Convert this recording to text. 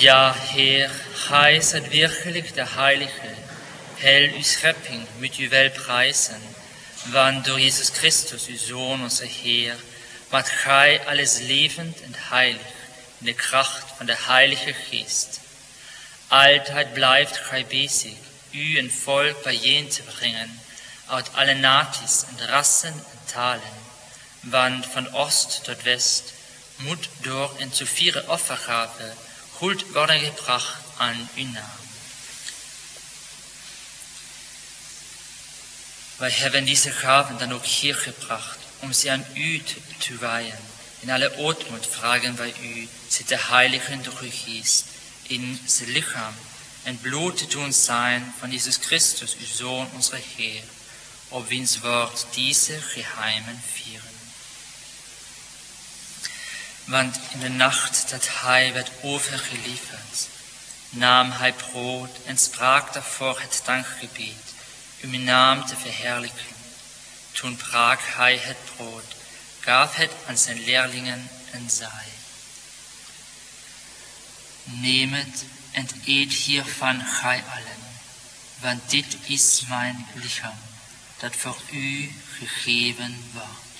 Ja, Heer, Gij zijt werkelijk de Heilige. Hel uw schepping moet u wel prijzen, want door Jezus Christus, uw Zoon, onze Heer, maakt Gij alles levend en heilig in de kracht van de Heilige Geest. Altijd blijft Gij bezig, u een volk bijeen te brengen, uit alle naties en rassen en talen, want van oost tot west moet door een zoveel offergave goed worden gebracht aan uw naam. Wij hebben deze gaven dan ook hier gebracht, om ze aan u te wijden. In alle ootmoed vragen wij u, ze te heiligen door uw geest, in zijn lichaam en bloed te doen zijn van Jezus Christus, uw Zoon, onze Heer, op wiens woord deze geheimen vieren. Want in de nacht dat hij werd overgeleverd, nam hij brood en sprak daarvoor het dankgebed, uw naam te verheerlijken. Toen brak hij het brood, gaf het aan zijn leerlingen en zei: Neem het en eet hiervan gij allen, want dit is mijn lichaam, dat voor u gegeven wordt.